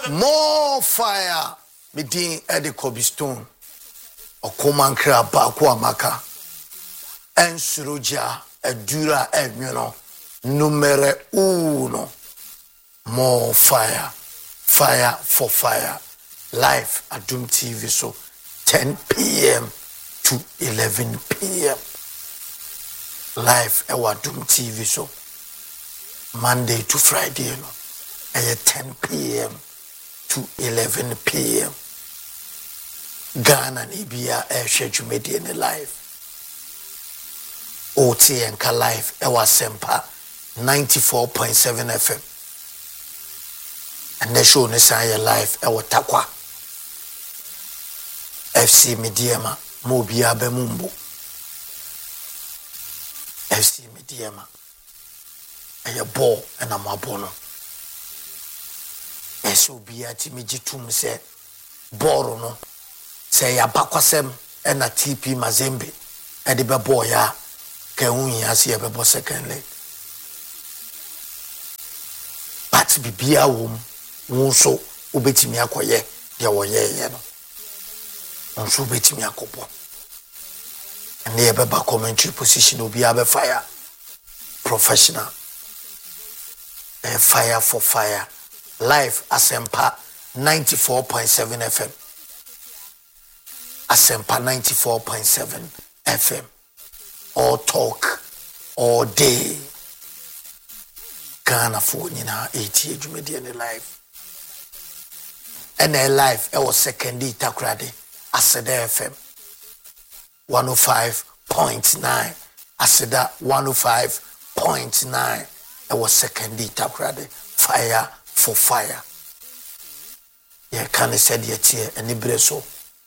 More fire. Midin Eddie Kobe Stone. Okomankra Bakwa Maka. En Suruja. Edura Egmino. Numero uno. More fire. Fire for fire. Live at Doom TV. So 10 p.m. to 11 p.m. Live at Doom TV. So Monday to Friday. At 10 p.m. to 11 p.m. Ghana Nibia schedule media live. OT and live Ewa Sempa 94.7 FM. And the show Nesaya live Ewa Takwa FC Mediama Mobia Bemumbu FC Mediama Eya ball and Amabono. Eso bia ti mejitum se boro no se ya bakwasem e na TP Mazembe e de be boy ya ka hunya se ya be bo second leg but bibia wo so obetimi akoye de wo ye no onso obetimi akopo and ye be ba commentary position obi a be fire professional fire for fire. Live Asempa 94.7 FM. Asempa 94.7 FM. All talk, all day. Ghana for Nina 80 Jumedian live. And then live, I was second day Takrade. Aseda FM 105.9. Aseda 105.9. I was second day Takrade. Fire for fire. Yeah, can I said yet here and Ibreso.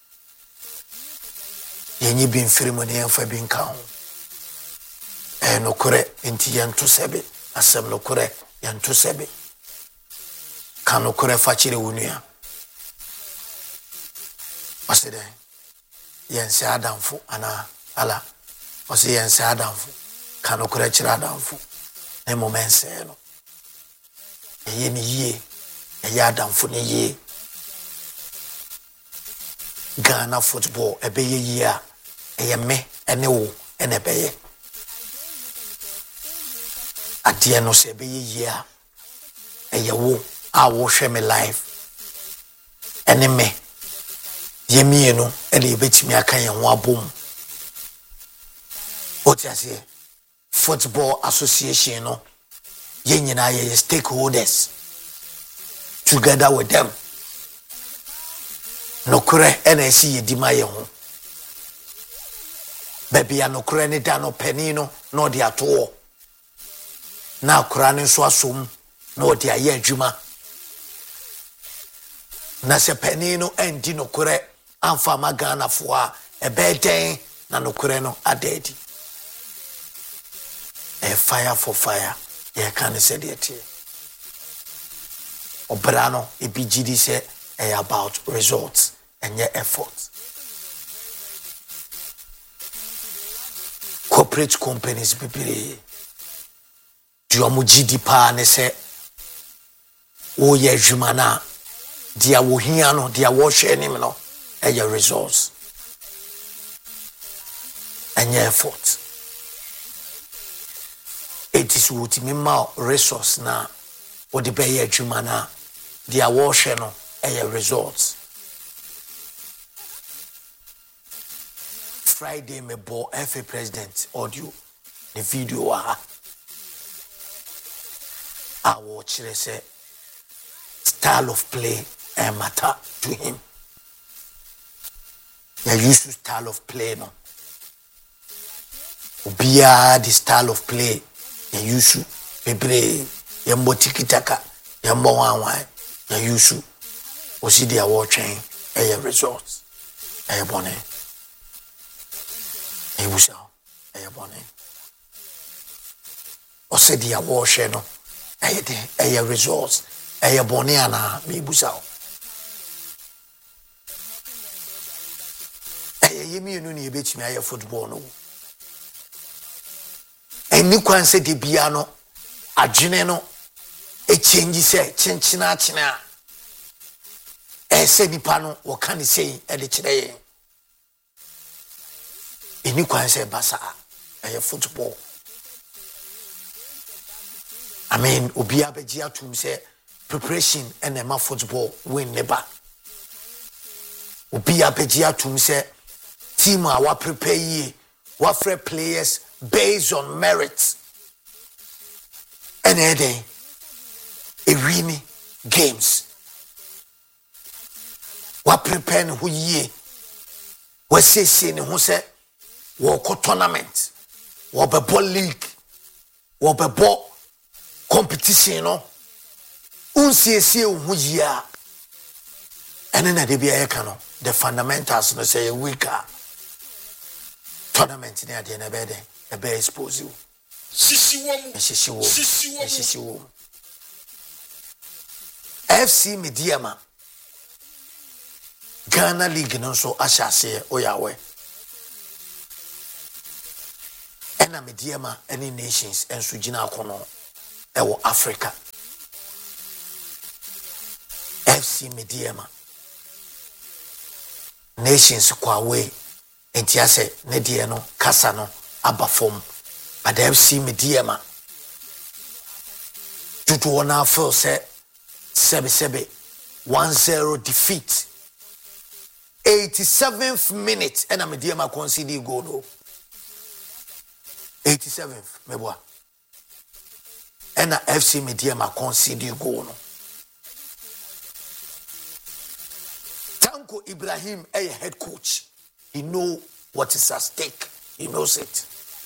Ye been free money and for being count. And no correct into yan to sebe. Asem no correct yan to sebe. Can no correct fachire unia. What's it then? Yen say Adamfo ana ala. What's yen say Adamfo? Can no correct Adamfo. Ne moment say no. Ye ni ye, Adamfo ni ye. Ghana football, ebe ye a me, ene wo, ene beye. Adie no se ebe ye a wo, a wo share me life. Ene me, ye mi no, ene betimi aka ye ho abom. Otiase, Football Association no. Yenina ye stakeholders together with them. Nokure NSC ye dima ye ho. Baby ya nokure ni dano penino no di ato. Na kura ni so asom no di aye adwuma. Na se penino endi nokure amfa magana fo a ebeden na nokure no adedi. A fire for fire. Yeah, can I say that here? Obrano, EBGD say about results and your efforts. Corporate companies, people, Duamu GDP, ne say, oh, yeah, Jumana, dia wohiano, dia wash animal, and your results and your efforts. It is what me ma resource na what the pay adwuma na the award no results. Friday me bo FA president audio the video I watch say style of play and matter to him. You use style of play no. Obia the style of play. Yusu bebre yambo tikitaka yambo wanwan ya yusu osi dia wo twen results bone busa bone osi dia wo hwe no results bone ana me busa yemi enu ni ebetimi aye football no. Any kwan se de bia no adwene no e change se chenchina chena say nipa no wo kan say e de kire yen eni kwan say basa football. I mean obi abeji atum say preparation and ema football win never. Obi abeji atum say team a wa prepare ye wa free players based on merit and then a winning games wa prepare who ye we say ne ho say wo tournament wo be ball league wo be ball competition no unsiesie hu yia ene na de bia ye ka no the fundamentals no say weaker tournament ni ade na be den e be expose you sisi wo FC Mediama Ghana League no so ashase oyawe ena Mediama any nations enso gina akono ewo Africa FC Mediama nations kwa we entiase ne die no kasa no abafom but FC Mediama tutu ona feel say 1-0 defeat 87th minute and Mediama concede goal no 87th meboa and FC Mediama concede goal no Tanko Ibrahim a head coach, he know what is at stake, he knows it.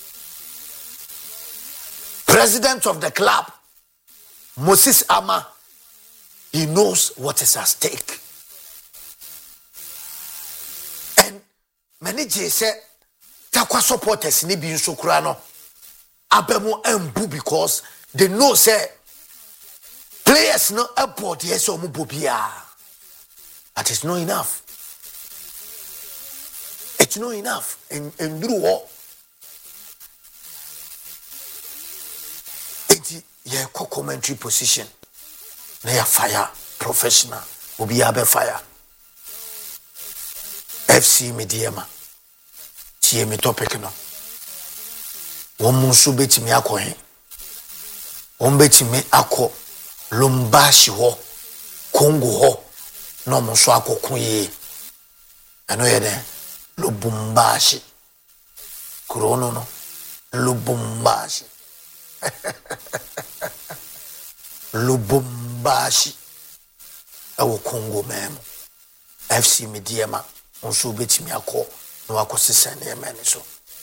President of the club Moses Ama, he knows what is at stake. And manager say takwa supporters ni bi nso kura no abemo embu because they know say players no aboard yes o mu bobia. But it's not enough. It's not enough. And do what? It's your commentary position. They are fire professional. Will be a fire. FC Mediama. TM topic no. One musu beti mi ako he. One beti mi ako Lumbashi ho. Congo ho. No mo so akokun ye ano ye den Lubumbashi krono no Lubumbashi Lubumbashi awo Congo memo FC Mediama onso betimi akọ no akosesa na emene so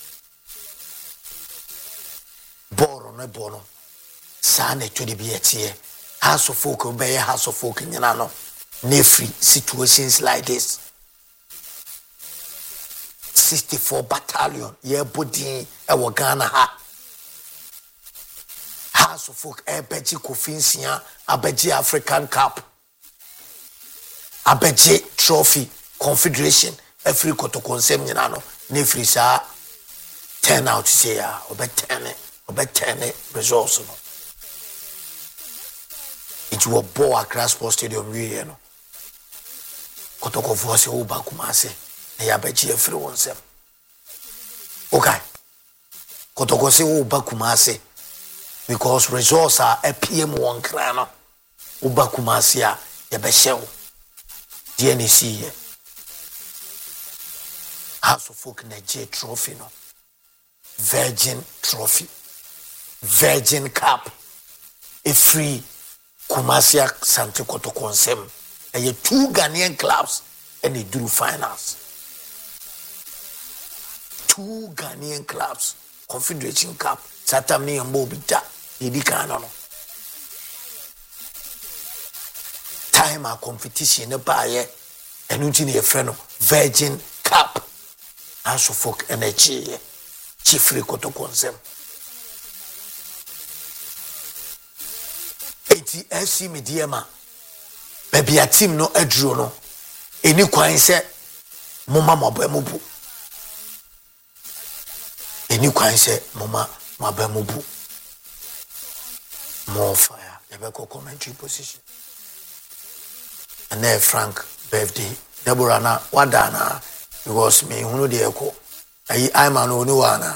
boro no bono sa na to de bi etie house of folk obey house of folk nyina no Nefri situations like this 64 battalion ye body e Ghana ha House of Folk Abeji Kofinsia Abeji African Cup Abeji Trophy Confederation every kotokonsem nyina no Nefri sa turn out say ya obe 10 results no it will bore Accra Sports Stadium we no Kotoko force oba kumase na ya beji efiri wonsem okay Kotoko se oba kumase because results are a PM one krano oba kumase ya be hyew DNC ye House of Folk Nigeria trophy no Virgin Trophy Virgin Cup a free Kumasia Santi Kotoko nsem. There are 2 Ghanaian clubs and they drew finals. 2 Ghanaian clubs, Confederation Cup, Satamni and Bobita, Idikano. Time our competition, a buyer, and Untini a friend of Virgin Cup, House of Folk Energy, Chiefly Kotokonsem. FC Mediama. Baby a team no edro no eni kwan se moma mabamubu eni kwan se moma mabamubu more fire you be commentary position and then Frank birthday. Deborah na wadana because me hunu de eko. I'm an onuana.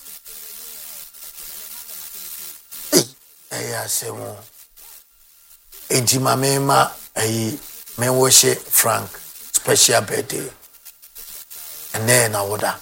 I say mo. Enti mamema me worship Frank special birthday. And then I would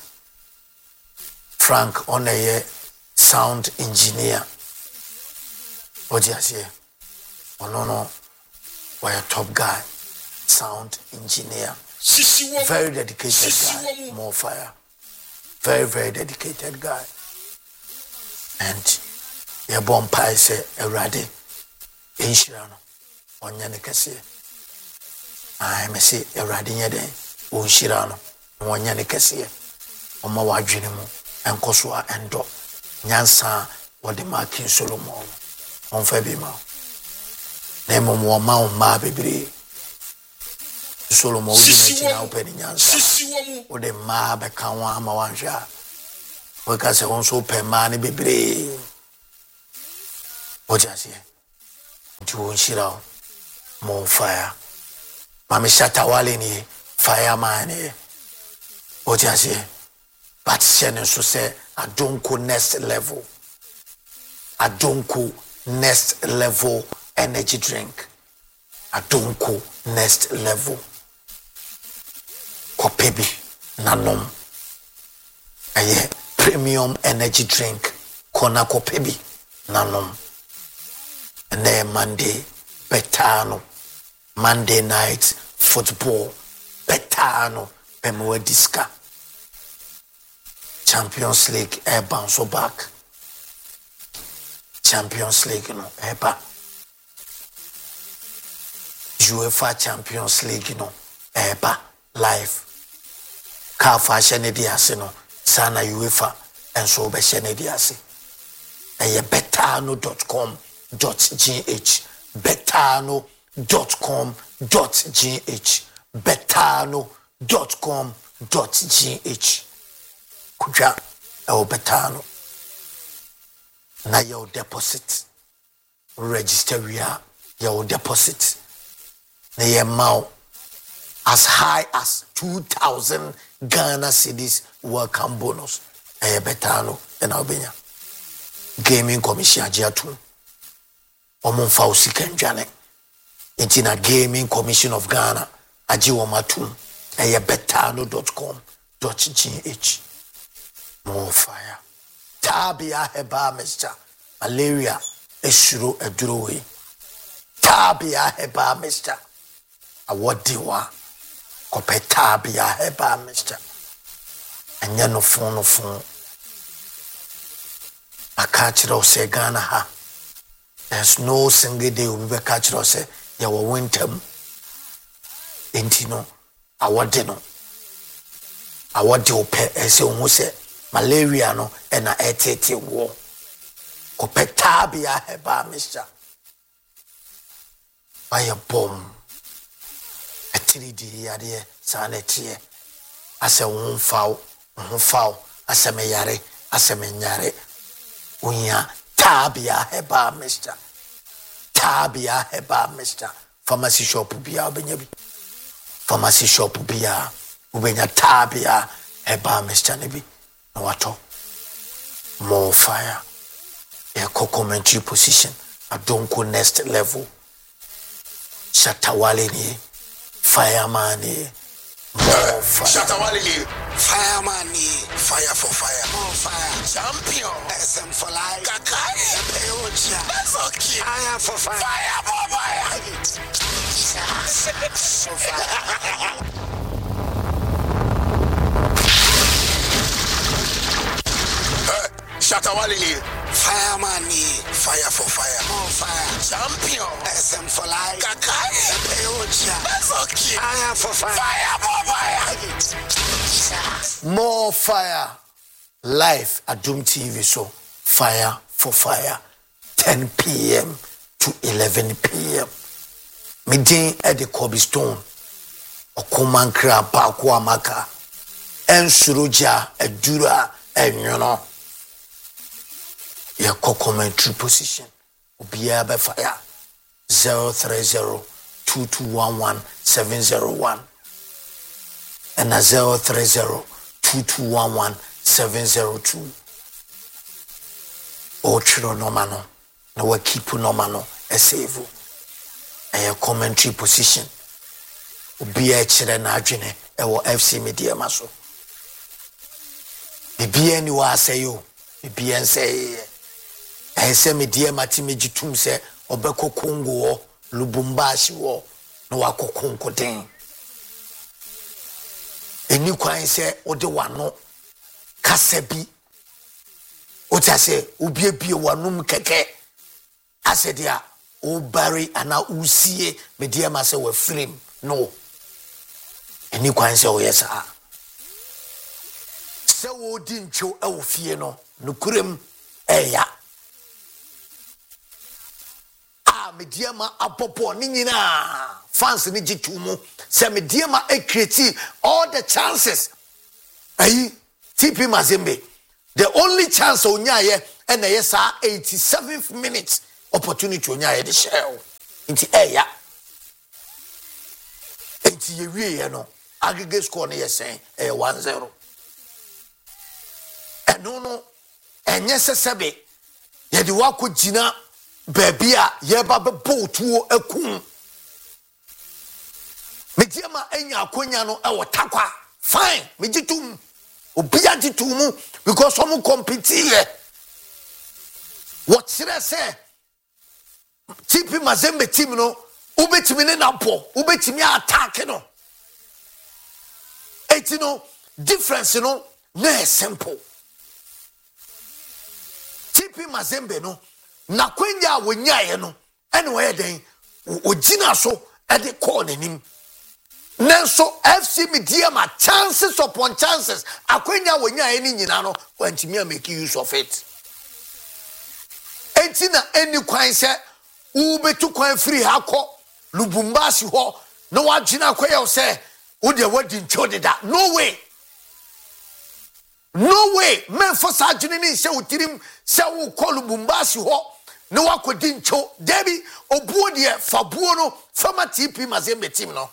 Frank on a sound engineer. What do you say? Oh no, we're a top guy, sound engineer. Very dedicated guy, more fire. Very, very dedicated guy. And your bomb pie say a ready in Shirano on Yanikasi. I may say a ready yede on Shirano on Yanikasi on my wajinimu and Kosua and Do Nyansa or the Markin Solomon on Febima. Name on one mount ma baby. Solomon now penny Nyansa or the ma Bekawa Mawanja. Because I also pay money baby. What you say? To Shira more fire. Mami Shatawale ni fireman. What you say? But Shannon so say I don't go next level. I don't go next level energy drink. I don't go next level. Kopebi nanom. Aye premium energy drink. Kona kopebi nanom. And then Monday, Betano. Monday night, football. Betano. Pemwe Diska. Champions League, air bounce back. Champions League, no, eba. UEFA Champions League, no, eba. Live. Kafa Shenediase, no. Sana UEFA. And so be Shenediase. Eye betano.com.gh betano.com.gh betano.com.gh Kuja el betano na your deposit register your deposit na your amount as high as 2,000 Ghana cedis welcome bonus betano and Albania Gaming Commission ajiatu omonfa usika njane intina Gaming Commission of Ghana aji womatum betano.com.gh more fire tabia heba mister malaria esuro edurowe tabia heba mister awodiwa kope tabia heba mister anya no phone I catch it say Ghana ha. There's no single day we will catch it say ya will winter. Intino, our dinner. Our dope as you say malaria no and a 80 war. Copetabia heba mister. By a bomb. A 3D idea, sanity. As a one foul, as a mayare, as a menyare. Unya tabia heba mister. Tabia heba mister. Pharmacy shop bia obenyabi. Pharmacy shop bia ubenya tabia heba mister nebi. No wato. More fire. A co-commentary position. I don't go next level. Shatawale ni fireman ni. More fire. Shatawale ni fireman ni. Fire for fire. More fire. Champion. SM for life. Kakai. Peocha. That's okay. Fire for fire. Fire for fire. So fire. Shatawale ni fireman ni. Fire for fire. More fire. Champion. SM for life. Kakai. Peocha. That's okay. Fire for fire. Fire for fire. More fire. Live at Doom TV so fire for fire 10 p.m. to 11 p.m. Midin at the Kobe Stone Okumankra Bakwa Maka Ensuruja Edura and you know your co-commentary position Ubia by fire 030 0302211 and 0302211 or chiro no mano na wa keep no mano e save a commentary position obi a chire na adwene e wo FC Media maso bibia ni wa asayo bibia nse e se Media mati megitum se obeko Kongo wo Lubumbashi wo na wa kokonko den eni kwan se ode wano kasabi otase obiebie wanum keke asedia o bari ana usie Media ma se wa frame no eni kwan se o yesa se wo di ncho e wo fie no nukurem eya Media ma apopo ni nyina fans ni gitumu se Media ma create all the chances ayi TP Mazembe the only chance onyaye and yes 87th minute opportunity onyaye the shell inti eya inti yewie no aggregate score na yesen 1-0 eno no enye sesebe ye de wako gina baby a yeba be botuo akun Media ma enya akonya no e wotakwa fine megitum obia gitumu because some compete here what should I say TP Mazembe team no ubetimi ne napo ubetimi attack no it no difference no na simple TP Mazembe no na kwenya wonyaye no ene we den ogina so e de call nanim nanso FC Media ma chances upon chances akwenya wonyaye ni nyina no wantimi make use of it entina eni kwan se ubetu kwan free hako Lubumbashi ho no wagina kwaye se wo de wadi nchodeda no way men for sajini ni se utirim se wo call Lubumbashi ho no wakodi ncho debi obuo de fabuo no fama TP Mazembe team no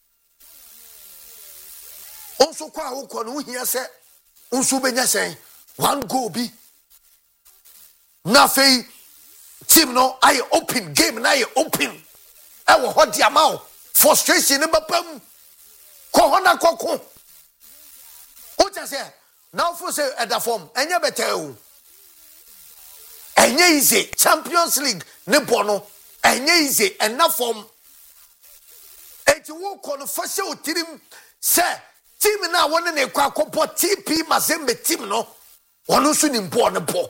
onso kwa wo no hia se onso benya sen one goal bi na fei team no I open game na I open e wo ho dia ma frustration ne bapam ko hona kokko o ja se now for say at the form enye betel enye easy Champions League ne bono enye easy enough form eti wo ko no fa se otirim se team na won ne kwa kopo TP Mazembe team no wono so ni mpo ne bo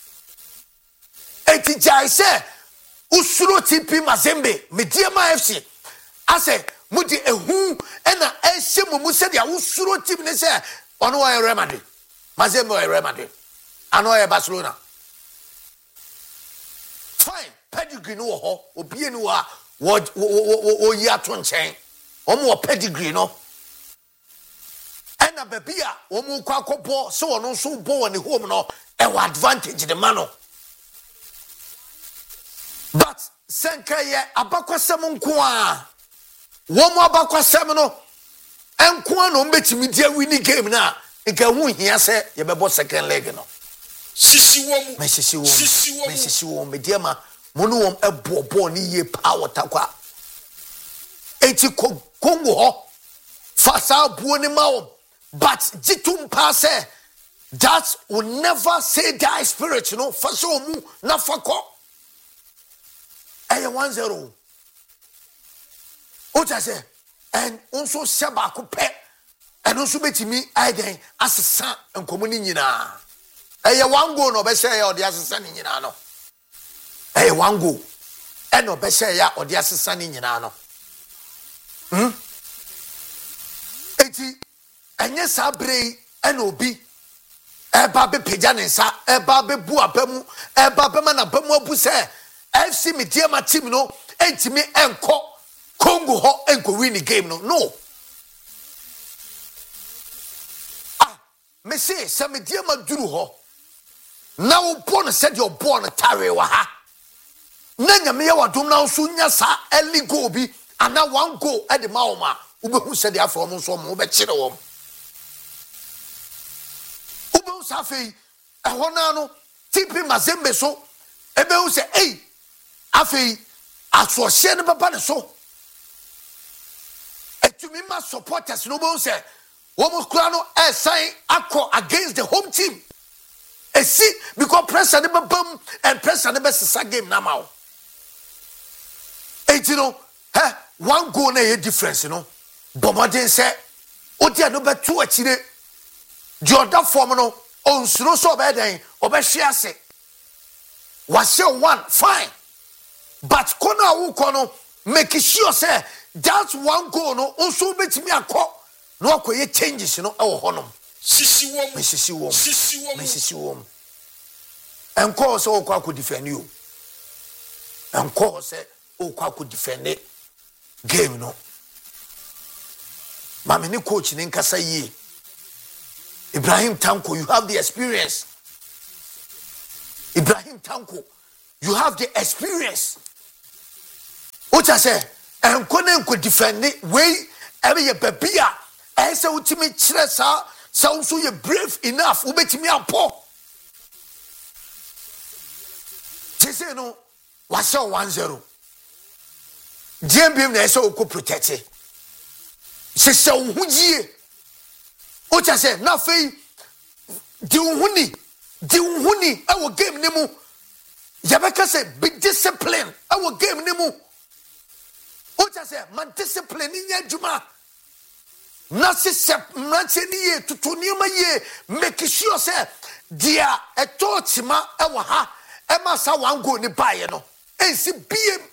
eti jai se usuro TP Mazembe Media ma FC ase mudi ehu ena ehye mumu se dia usuro team ne se ono wa Real Madrid Mazembe wa Real Madrid ano ya Barcelona fine pedigree no ho obie ni wa wo yi ato nchen omo pedigree no ena babia omo kwa kopo so wono so bo woni home no e wa advantage the man no but senkaye abakwasem nko a womo abakwasem no enko no mbetimi dia win game na nka hu hia se ye bebo second leg no sisi wom Media ma mono wom ebobo ni ye power takwa eti Kongo ho fasa buo ni ma but jitum pass that will never say die spirit no fasa omu na fako 1-0 o ta say and also sheba ko pe and also betimi aiden asesa enkomo ni nyina one goal no be share ya odi asesa ni nyina no one goal e no be share ya odi asesa ni nyina no eti enye sabrei e no bi e ba be peja ne nsa e ba be bu abamu e ba be ma na bamu abu se FC Media ma team no entimi enko Kongo ho enko win the game no me say se Media ma duru ho na wo born said your born tare wa ha na nyame ya wadom na so nya sa early goal bi and now one goal at the Maoma, who said their form so more but Chidawom. Ubo Safi, a Honano, Tipi Mazembe so, Ebe say, hey, Afi, as for Shen Papa so. And to me, my supporters, no say, Womo Krano, a sign, against the home team. And see, because press and never boom and press and never say game now. And you know, one goal na difference, you know. Bomardin said, Odia no bet 2 achire. Jordan Formano on slow so bad or be share say. Was your 1 fine. But Kona Ukono make sure say that's one goal no also bet me a call. No ko changes, you know, our honor. Sisi wom. And call so could defend you. And call say, could defend it. Game no. Mamini coach in Kasayi. Ibrahim Tanko, you have the experience. Ibrahim Tanko, you have the experience. What I say, and Conan could defend it. Way every babia. I say, ultimate chilesa. Sounds so you're brave enough. Who bet me up, Paul? They say no. What's your 1-0? JMBM na so protect it. Se so huji. O cha say na fei di unhuni our game nemu. Yabeka say be discipline our game nemu. O cha say man discipline in adwuma. Nasi sep mrancheni ye tutunioma ye make sure say dia etochima ewa ha ema sa wango ni baye no ensi biem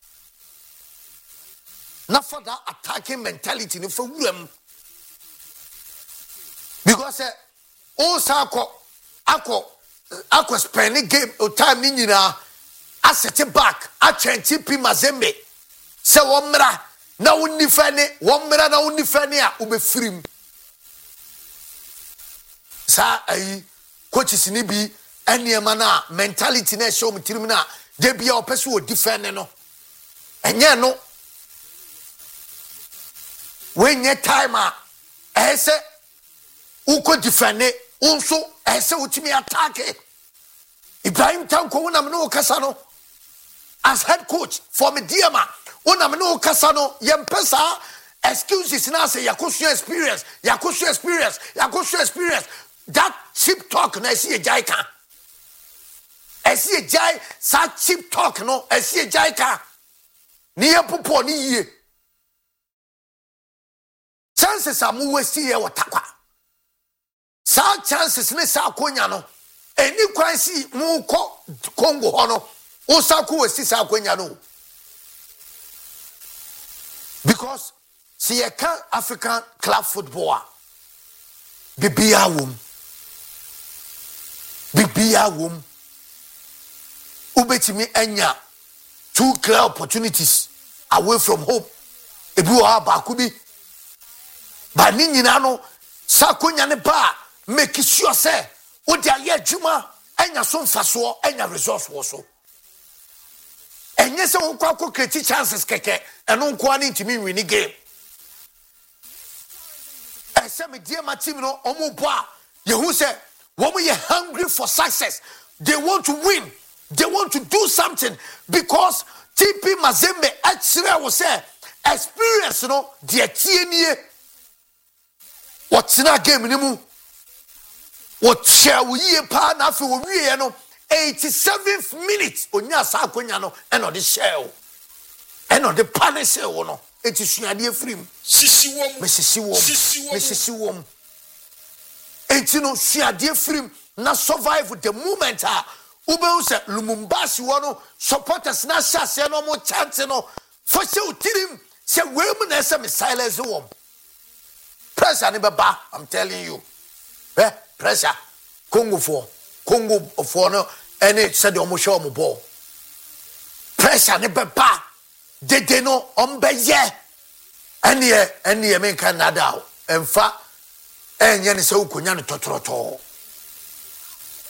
na for that attacking mentality ni for wuram because all sako ako spending game o time ni nyina asset back a change pi Mazembe se womra na unifane womra na unifane a ubefrim sa ai coaches ni bi eniema na mentality na show mtirim na de bia opese wo defend no enye no when your time ese uko defend unso ese utimi attack Ibrahim Tanko wona no kasa no as head coach for Mediama wona no kasa no yempesa excuses na say yakosu experience that cheap talk na see jaika esi jai sa cheap talk no esi jaika ni yepopo ni yie chances amu wesi ye watakwa sa chances ne sa konya no eni kwansi mu ko Congo hono o sa ko wesi sa konya no because see a African club footballer bibia wom ubetimi enya 2 clear opportunities away from home ebi wa ba kubi ba ni nyina no sakonya ne ba make sure say wo dia ye adwuma enya so mfaso enya resource wo so enye se wo kwa create chances keke eno nko ani ntimi win game ese me die ma team no omo bo a yehu se wo mo ye hungry for success. They want to win. They want to do something because TP Mazembe actually was say experience no the tienie what's in a game ni mu what share we pa na fi wo wie no 87th minute onya sa akonya no e no de share e no de punish wo no enti suade afrim sisi wom enti no suade afrim na survive the moment ube use Lumumbasi wono supporters na shase no mo chance no for se utirim se wem na se me silence wom pressure ne baba I'm telling you pressure Congo for no any said omo show mo ball pressure ne baba de no ombeye ene me Canada emfa enye ne se ukonya ne totoroto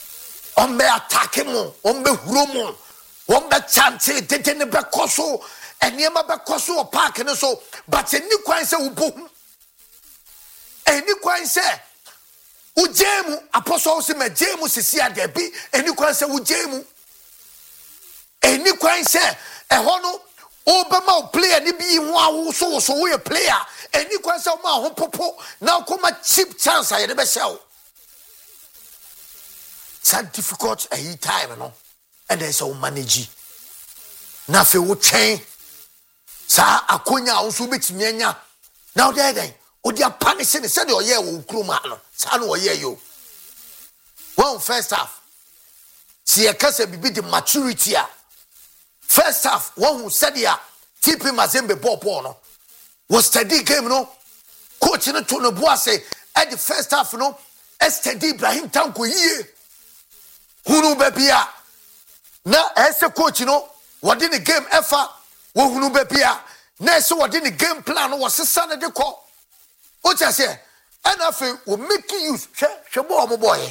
ombe attack mo ombe huro mo ombe chante tete ne bekoso eniema be koso o park no so but eni kwan se ubo eni kwan se ujemu apostle se me jemu sisi adebi eni kwan se ujemu eni kwan se eho no obema o player ni bi ho awo so we player eni kwan se o ma ho popo na koma cheap chance aye de be shell so difficult a time no and there's so manage na fe wo twen sa akonya wo so betimi anya now there o dia punish ne said o ye wo kroma no sa no o ye yo one first half see e kase bibi the maturity a first half one who said ya TP Mazembe ball no was steady game no coach no to no boase at the first half no steady Ibrahim Tanko yie hunu bebia na ese coach no what in the game efa wo hunu bebia na ese what in the game plan no was sesa na de ko o cha se anafe wo make use hwe bo mo boy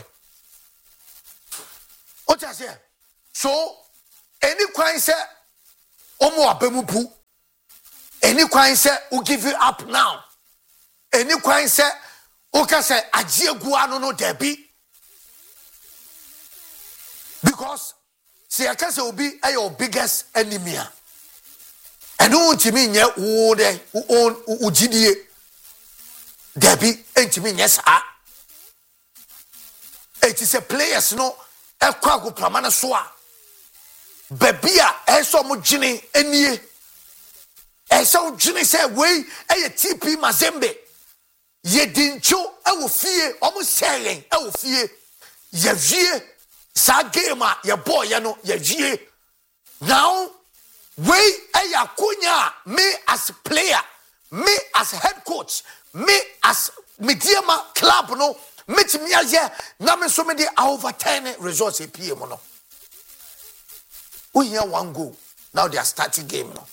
o cha se so any kwan se omo abemupu any kwan se o give you up now any kwan se o ka se agiegu anu no debi because see I can say obi your biggest enemy and who timi nye wo de own ugidie debi entimi nye sa it is a players no ekwa go pramana so a babia eso mo gene enie eso gene say we TP Mazembe ye dincho ewo fie omo selen ewo fie ye vie sa game ye boy ye no ye vie now we kunya me as player me as head coach me as mediama club no metimi aye na me so me dey overturn results e PM no we hear one goal now they are starting game no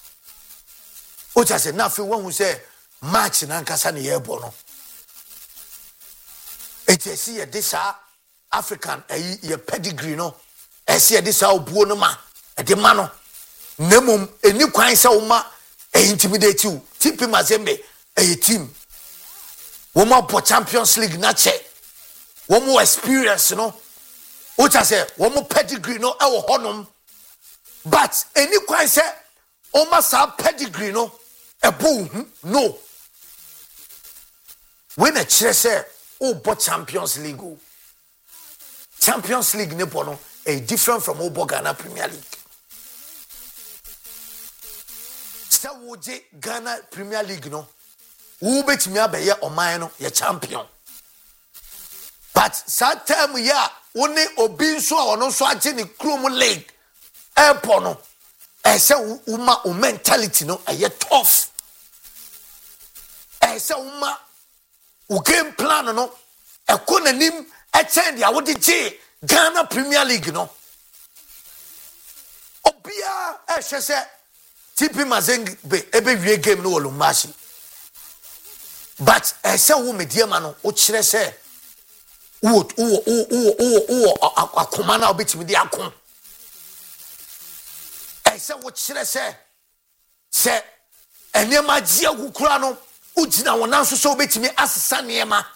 o just say na fe won who say match na nkasa ne ye bo no etesi ye this African ye pedigree no ese ye this obuo no ma e de ma no nemum eni kwan se wo ma intimidate you TP Mazembe a team wo ma po Champions League na che wo mo experience no o just say wo mo pedigree no e wo honom but eni kwan se o ma sa pedigree no e bo no when a chere say o bo Champions League Champions League ne bono a different from Obo Ghana Premier League. Sta woje Ghana Premier League no. Wo betimi abaye oman no ye champion. But that time ya woni obi nso a ono so age ne Chrome League. Airport no. E say uma o mentality no aye tough. E say uma o game plan no e ko nanim attend ya what did Ghana Premier League no obia e hwese TP Mazembe ebe wie game no Olumbashi but e se wo mediama no o kire se wo akoma na obetimi di akon e se wo kire se enema gia gukura no ugina wona so so obetimi asesa nema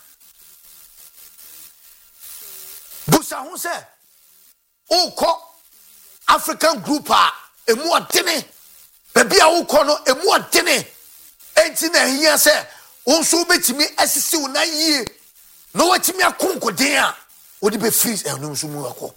busa hu se uko African group a emu adene baby a uko no emu adene enti na hia se onso betimi asisi una yie no watimi akonkoden a odi be freeze enum so mu akọ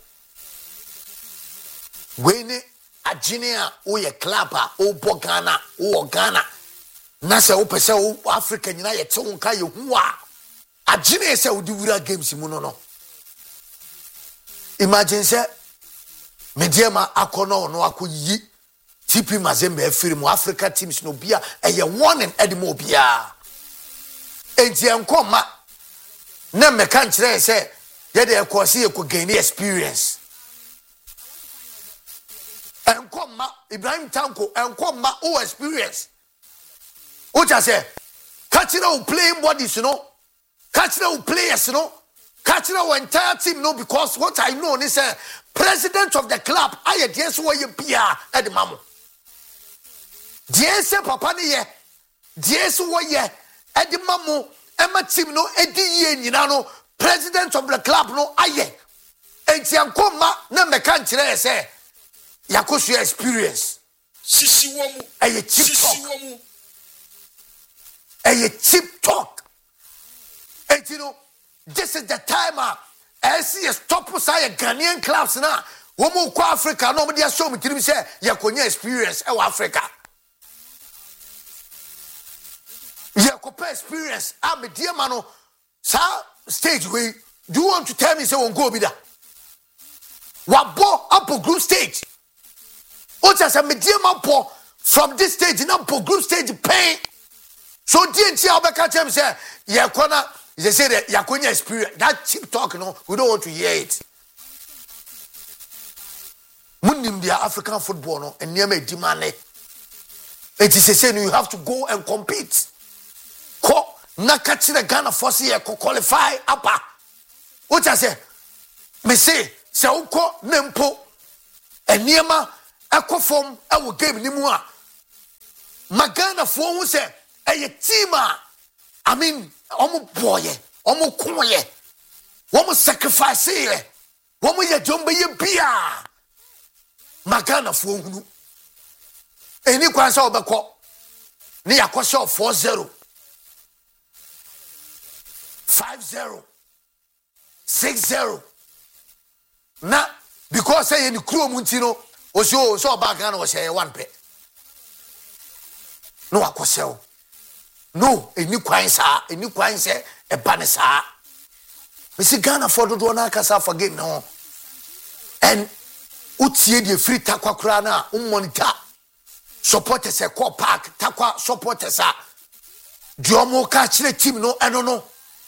we ne agene a o ye club a o bo Ghana o Ghana na se o pese o Africa nyina ye te wonka ye hu a agene se odi wura games mu no imagine say mediama akono no akoyi TP Mazembe afiri mu Africa teams no bia eye warning edimo bia enti enkoma na meka nkire say ye de ekosi eko gain experience enkoma Ibrahim Tanko enkoma o experience o just say catch no playing bodies no catch no players no catch our entire team no because what I know is president of the club I yes wo ye bia e de mamo DSA papa ni ye DSA wo ye edi mamu ema team no edi ye nyina no president of the club no aye enti ankoma na meka nkyere say yakosu experience sisi womu aye cheap talk enti no this is the time I see a stop say Ghanaian clubs na womu kwa Africa no mo dia show me tirim say yakonya experience e wa Africa yakopa experience am dia ma no sa stage we do you want to tell me say won go bi da wabo up group stage o just say me dia ma po from this stage na po group stage pain so dia ntia obeka tell me say yakona they say that yakonya experience that cheap talk no we don't want to hear it munim dia African football no and near me demand it is say you have to go and compete ko na catch the Ghana force here qualify upper what I say me say uko nempo eniema akofom ewo game ni mu a magana fo hu say eye team I mean omo boye omo koye omo sacrifice ye omo ye jombe ye bia magana fo hunu eni kwan sa obekọ ni yakosho 4-0 5-0 6-0 na because say ni kuro muntino o so back na o say one pe no akosho no eni kwan say e banesa we see Ghana for do na kasa for game no and utie the free takwa kura na monitor supporters e call park takwa supporters a diomo ka kire team no eno no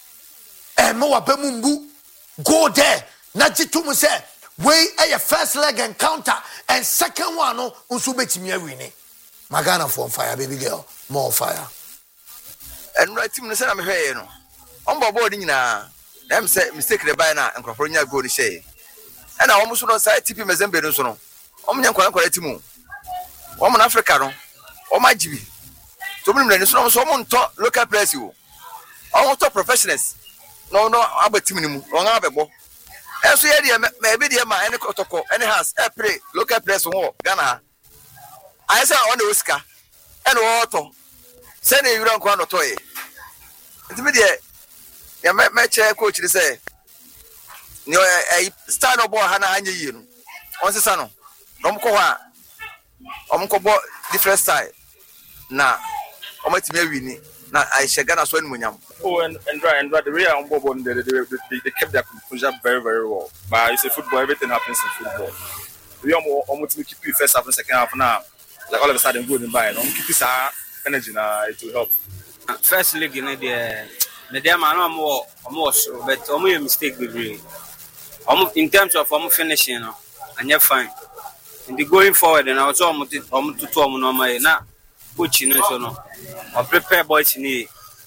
me wabamumbu go there na jitum say we a first leg encounter and second one no unso betimi awini magana for fire baby girl more fire and right team no say na me hwe no on board nyina dem say mistake the buy na enkrofo nya goal shey and na omuso no say TP Mazembe no so no omnya nkwa team woman Africa no omajibi to mnim na so no so omonto local players wo omonto professionals no abatim ni mu won abebo eso ye de maybe de ma ene kotoko ene has e play local players wo Ghana I say on the Oscar ene woto say na yura nkwa no toye ntimi de ya me che coach ni say ni style no ball ha na anya yi no on sesa no mko ho omko bo different style na omatimi awini na I Ghana so anymunyam. Oh, and the real on board they kept their composure very, very well. But it's a football, everything happens in football. We almost keep you first half and second half now. Like all of a sudden good and bad. Keep this energy now, it will help. First league in the damn I know more so, but only a mistake we bring. In terms of finishing, and you're fine. And the going forward, and I was almost to Tom on my now. Coaching so no or prepare boys in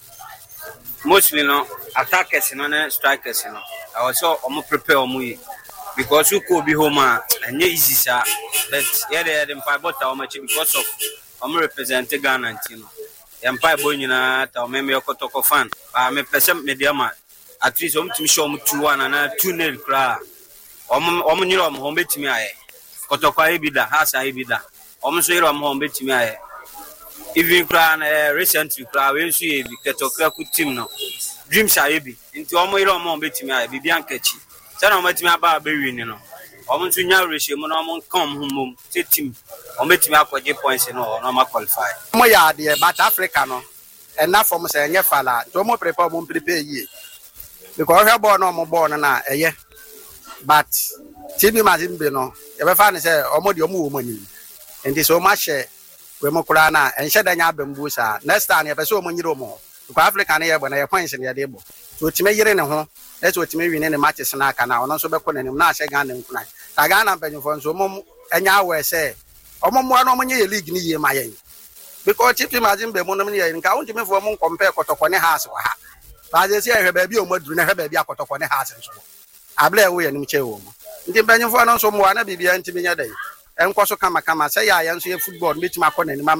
mostly no attackers and strikers I was so prepare because you could be home and easy sir but yeah they five but how much because of represent Ghana empire boy na ta me kotoko fan me person media man at least to show 2-1 and 2-0 kra nyiro home betimi aye kotoko ebida hasa ebida so yiro home betimi aye even cry recently cry when she be ketokra ku team no dream shayebi nti omo ire omo betimi a bibia nkachi say na omo betimi aba be win no omo ntu nya reshe mu no omo come humum team omo betimi akwaje points no no ma qualify mo ya de but Africa no enough for mo say nye fala to mo prepare ye because we born no mo born na eye but TP Mazembe no e be fa ne say omo de omo wo mani and so much we mo kura na enhye da nya abambu sa next time e pese o mo nyiro mo ko Africa na ye bo na ye points ne ye de bo so time yire ne ho e so time wi ne matches na aka na ono so be ko nanim na ahye Ghana nkuna ta Ghana mpanyufo so mo enya awe se omo mo na omo nye league ni ye ma ye because TP Mazembe mo no ne ye nka won time fo mo compare kotoko ne house wa ha ba je se ehwe ba bi o mo duru na ehwe ba bi akotoko ne house nso able e wo ye nim che wo mo ndi mpanyufo no so mo wa na bibia ntimi nya dai enko so kama say ya nso ye football meet ma kona ni mama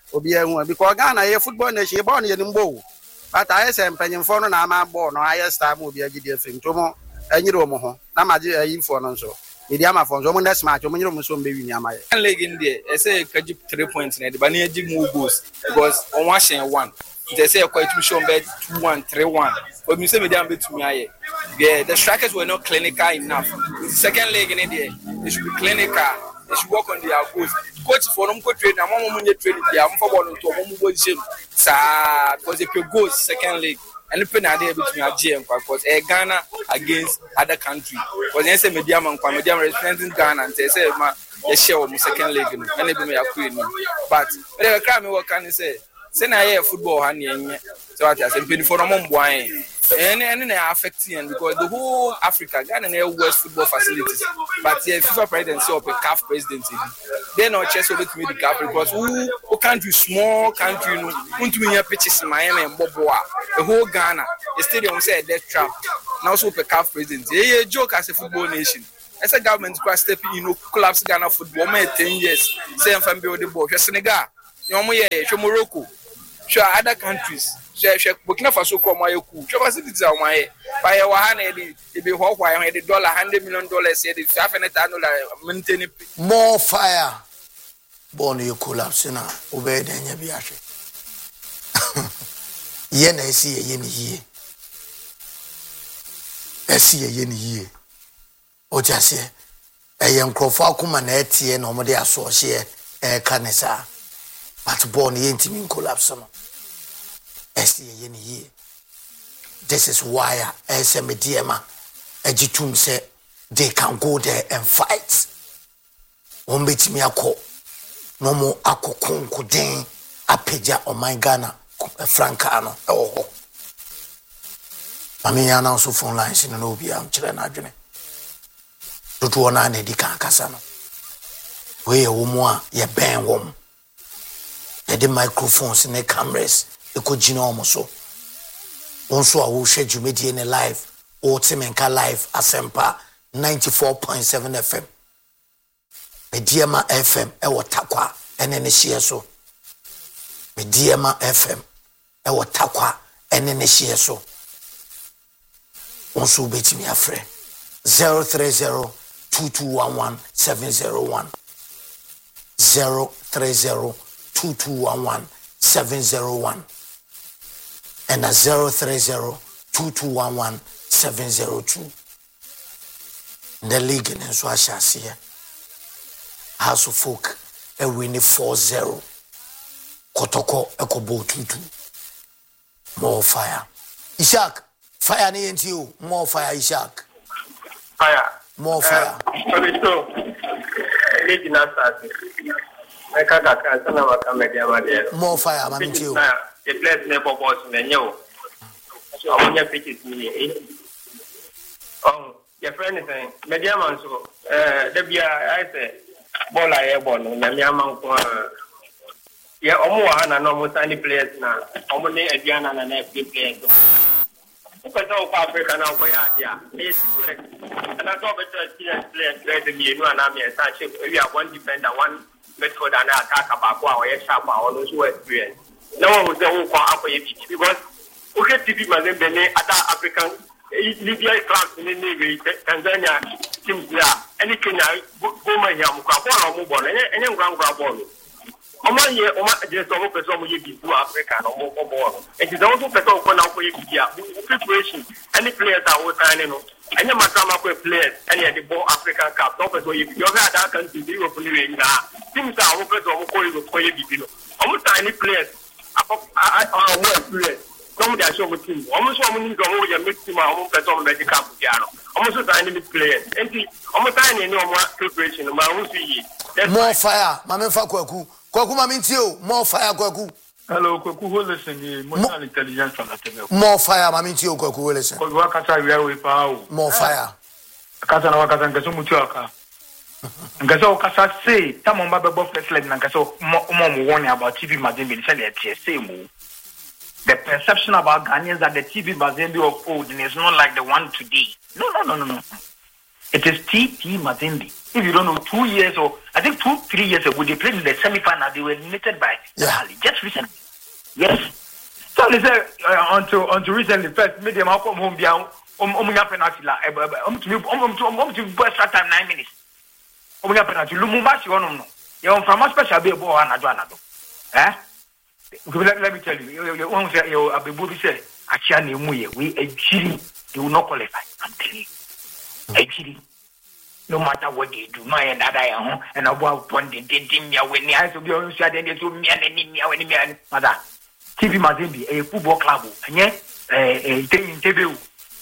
obi ehun because Ghana ye football nation ball ye nimbo but I say mpanyimfo no na ama ball no aye star mo obi agide afim to mo anyire mo ho na maje ayifo no nso idi ama fo nso mo next match mo nyire mo so mbe wi ni ama ye league in there I say kaji 3 points na de ba na agi more goals because on one share one they say quite to show bet 2-1 3-1 but me say medium bet to me aye the strikers were not clinical enough. Second leg in there they should be clinical. They should work on their goals. Coach for them go train. I'm on money training. They are for ball to one more gym. Sa because they play goals second leg. And the penalty between a GM because Ghana against other country. Because they say medium representing Ghana and they say man they share on second leg and they be me a queen. But they cry me what can you say? Say na here football honey. So what I say been for them wine. And they are affecting because the whole Africa Ghana have worst football facilities, but the FIFA presidency of a CAF presidency, they not just over to me the CAF because who country small country no want to win pitches in Miami and Boboa, the whole Ghana, the stadium say a death trap. Now so for CAF presidency, a joke as a football nation. As a government quite stepping, collapse Ghana football, 10 years, say I'm from the ball, Senegal, Morocco, sure other countries. Burkina Faso come my cool. Show us it's our my by our hand, it be $100 million, $500 maintain more fire. Born you collapse na obey the Yabiashi. Yen I see a yen ye. I see a yen ye. O just say a young crofacum and eti and omade associate a canessa. But born yen team collapse. This is why SMDMA Ejitum say they can go there and fight. One bit me ako no more ako konko den apeja o my Ghana Francano. Oh, I mean, I now so phone lines in an obiam children. To one and the Casano. Where a woman, ye bang wom. The microphones in the cameras. Ekojina omoso onso a wo hwe dwumedi ne live o temenka live asempa 94.7 FM Mediama FM e wotakwa ene ne hye so Mediama FM e wotakwa ene ne hye so onso betimi afre 0302211 701 and a 0302211 the league in Swashia House of Folk a winning 4-0 Kotoko Ekobo 2-2 more fire Ishak fire ni you more fire Ishak fire more fire so league na start I can't more fire mami you the place never was in the new. So I want your pictures me. Oh, your friend is saying, Mediaman, so the beer I say, Bola Airborne, Namiaman, yeah, almost and almost any players now, almost a Diana and FP players. Because all Africa now, yeah, and I thought that players to me, and I'm a such we are one defender, one method and attack about our sharp, all those who experience. No one was the whole because okay, TV Mazembe, other African Libya clubs in the Navy, Tanzania, teams there, any Kenya, Boma Yamuka, Mobile, and then Grand Grabon. Oman ye, just over person will be Africa or more. It is also better open up for you, preparation, any players are all signing. Any Matama players, any of the ball African Cup, no, so if you have that country, you will play in that. Teams are open to almost any players. Somebody I show with him. Almost one minute ago, you mixed him out of the medical piano. Almost a tiny players. And almost tiny no more preparation. More fire, Mamma Faku. Kwaku Mamintio, more fire, Kwaku. Hello, Kwaku, listen, more intelligence from the more fire, Mamintio, Kwaku, listen. More fire. Katana Wakatan Kasumutuaka. And so, Kasa say, Tamon Baba first leg, and so more warning about TV Mazembe, same. The perception about Ghanaians that the TV Mazembe of old is not like the one today. No. It is TP Mazembe. If you don't know, 2 years or I think 2-3 years ago, they played in the semi-final. They were eliminated by Mali just recently. Yes. So they said until recently, first, made them come home down. Penalty la. To extra time 9 minutes. Penalty. Lumumba si ono no. You from a special be ball anado. Eh? Let me tell you. You want say you abebu bi say achia na emu ye. We ejiri. They will not qualify. I'm telling you. Ejiri. No matter what they do, my and other and about one day, when the eyes of your side and to me and any man, mother. TV Mazembe, a football club, and yet a thing in TV.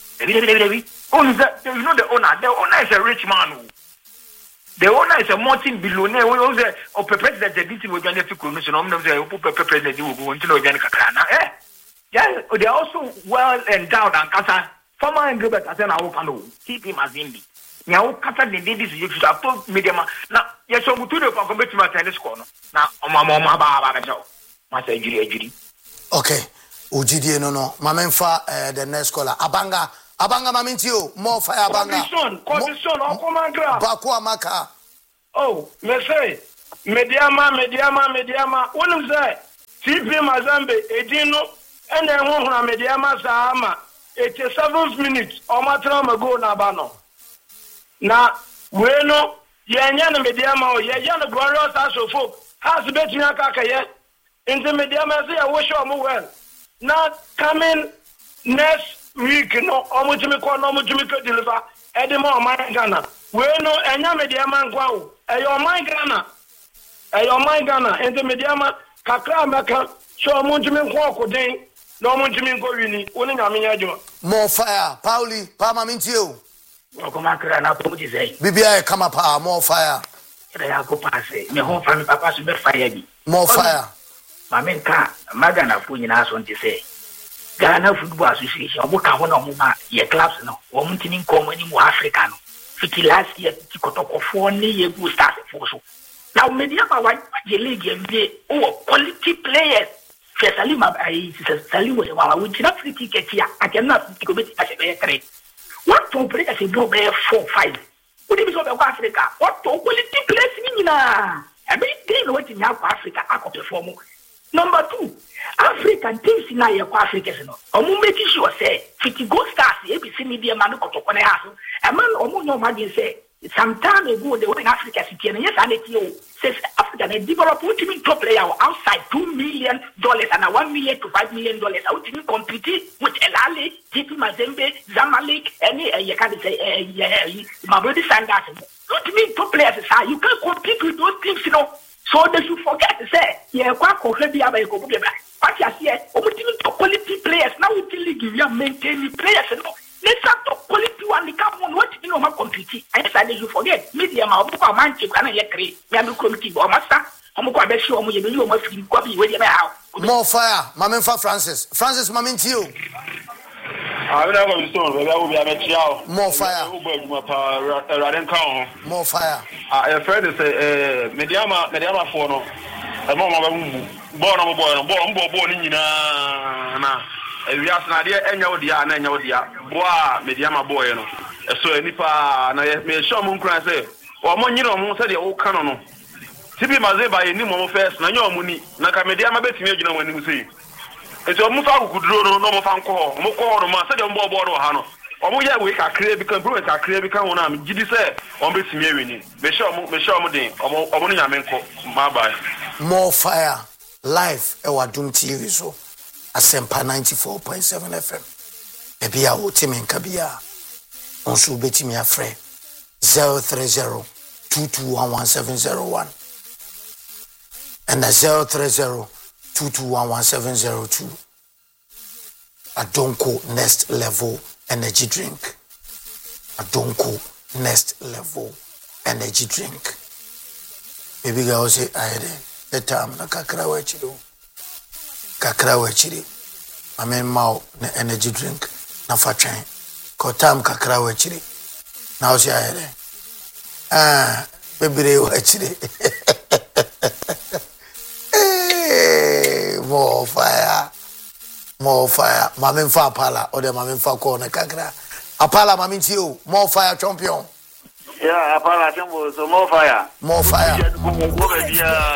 Only that, you know, the owner is a rich man. The owner is a multi-billionaire. We also of the president, the DC was going to commission, the president who go into the Ghana. Yeah, they are also well endowed and Kasa. Former and Gilbert as an Awokano, TV Mazembe. Now, Kata the ladies you should have told me now, yes, so to the combat to my tennis corner. Now, Mama Masa Judy. Okay. Ujidi no. Mamenfa the next caller. Abanga mamintio. More fire abanga. Condition. Okomanga. Bakwa maka. Oh, me say. Mediama. What is that? TP Mazembe. Edino. And then one Mediama Sahama. 87 minutes. Omatram ago na bano. Na bueno yenya na Mediama o yenya na glorious asofo. Has betia kakaye. In the Mediama say I wish you well. Now coming next week, no, Omujimiko deliver Edimo my Ghana. We no enya Mediama Gwao. Ayo my Ghana. In the Mediama Kakra Maka, so Omujimiko Kodin, no Omujimiko Uni, only Namiajo. More fire, Pauli, Pama Mintio. Okomakra na poti say. Bibia come up, more fire. I go pass it. Me home from Papa to be fire. More fire. Mamenka magana funyi na so ntise Ghana Football Association obuka ho na muma ye clubs no wo mutini nkomo ni mu Africa no fiti last year tikotokofo ne ye go start for so now media ba wa je league NBA quality players Salima ai Salima wa we tina free ticket ya akena ko beti asebe 3 what to play as a bro 4-5 we dey so be Africa what to quality players ni na every day no wetin ya Africa akọ perform. Number 2, African teams in Africa, no. Make sure say 50 gold stars, ABC media man ko to kone haso. A man no magin say some time ago they were in Africa city and yes and says Africa they develop ultimate top player outside $2 million and $1 million to $5 million. Ultimate compete with El Ali, TP Mazembe, Zamalek, any you can say Mamelodi Sundowns. Ultimate top players you can't compete with those teams, you know. So they should forget to say, yeah, what quality players now we league you maintain players and let's have to quality one the come on what you know how compete. I decided you forget media ma obuka manchi kana ye kre me am committee o masa omuko abeshi omo ye beli omo firi kwa bi we dey how. More fire, Mamenfa Francis Mamintio. I don't know so we will be a more fire. More fire. I afraid to say Mediama for no. A moment born in na. We ask Nadia and Yodia and Yodia. Boa Mediama boy no. So nipa na me show mun kran say. O mo nyiro mo say de o kan no. Tibi Mazembe any mo first na nyo muni na ka Mediama betimi agina wani mu say. It's a mufa kudro no mo fan ko mo ko no ma se de mbo bo no ha no omo ye we ka kre bi kan pro ka kre bi kan wona am gidi se on be timi awini me sure mo den omo no nyame nko ma bye. More fire live e wadum TV so Asempa 94.7 FM e bia wo timi nka bia on so betimi afre 030 22111701 and 030 22111702. Adonko Next Level Energy Drink. Adonko Next Level Energy Drink. Baby girl say I the time na kakra wachiri. Amen mau na energy drink na fatwen. Ko time kakra wachiri. Now say I baby wachiri. More fire. Mamenfa Apala or the Mamenfa Corner Kakra. Apala Mamintio, more fire champion. Yeah, apart from so more fire. More fire. Yeah.